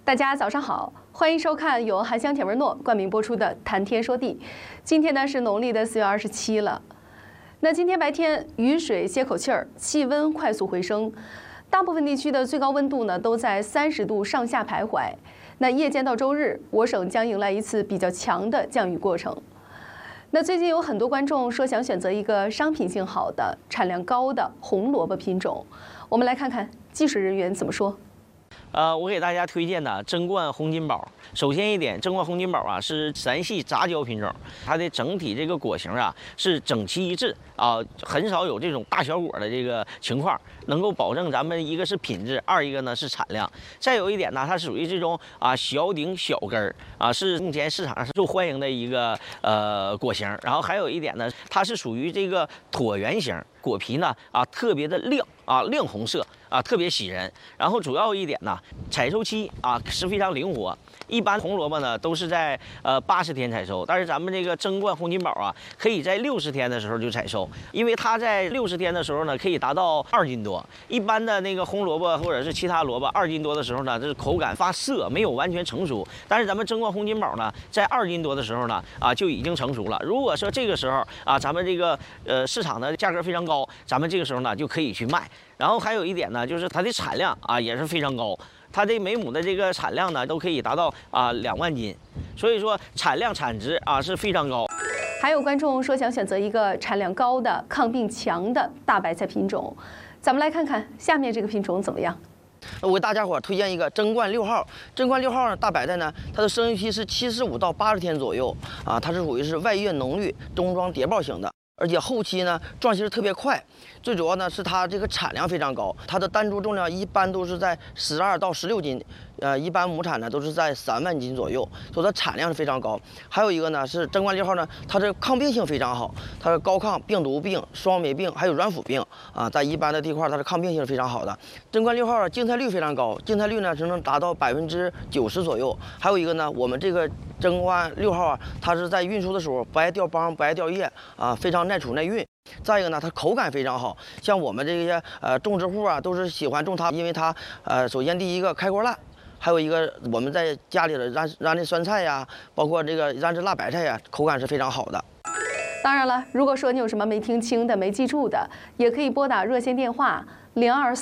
大家早上好，欢迎收看由韩香铁文诺冠名播出的《谈天说地》。今天呢是农历的4月27了。那今天白天雨水歇口气儿，气温快速回升，大部分地区的最高温度呢都在30度上下徘徊。那夜间到周日，我省将迎来一次比较强的降雨过程。那最近有很多观众说想选择一个商品性好的、产量高的红萝卜品种，我们来看看技术人员怎么说。 我给大家推荐的珍冠红金宝。首先一点，珍冠红金宝啊是山系杂交品种，它的整体这个果形啊是整齐一致啊，很少有这种大小果的这个情况，能够保证咱们一个是品质，二一个呢是产量。再有一点呢，它属于这种小顶小根儿啊，是目前市场上受欢迎的一个果形。然后还有一点呢，它是属于这个椭圆形，果皮呢特别的亮亮红色。特别喜人。然后主要一点呢，采收期是非常灵活。一般红萝卜呢都是在80天采收，但是咱们这个珍冠红金宝可以在60天的时候就采收，因为它在60天的时候呢可以达到2斤多。一般的那个红萝卜或者是其他萝卜2斤多的时候呢，这是口感发涩，没有完全成熟。但是咱们珍冠红金宝呢，在2斤多的时候呢就已经成熟了。如果说这个时候咱们这个市场的价格非常高，咱们这个时候呢就可以去卖。然后还有一点呢，就是它的产量也是非常高，它的每亩的这个产量呢都可以达到2万斤，所以说产量产值是非常高。 还有观众说想选择一个产量高的、抗病强的大白菜品种，咱们来看看下面这个品种怎么样。 我给大家伙推荐一个珍冠6号。珍冠6号呢，大白菜呢，它的生育期是75到80天左右它是属于是外叶浓绿、中装谍报型的。而且后期呢壮形特别快，最主要呢是它这个产量非常高，它的单株重量一般都是在12到16斤，一般亩产呢都是在3万斤左右，所以它产量是非常高。还有一个呢是珍冠6号呢，它这抗病性非常好，它是高抗病毒病、双霉病还有软腐病在一般的地块它是抗病性是非常好的。珍冠6号净菜率非常高，净菜率呢是能达到90%左右。还有一个呢，我们这个珍冠6号它是在运输的时候不爱掉帮不爱掉叶非常耐储耐运。再一个呢，它口感非常好，像我们这些种植户都是喜欢种它，因为它首先第一个开锅烂，还有一个我们在家里的煸的酸菜呀，包括这个煸制辣白菜呀，口感是非常好的。当然了，如果说你有什么没听清的、没记住的，也可以拨打热线电话02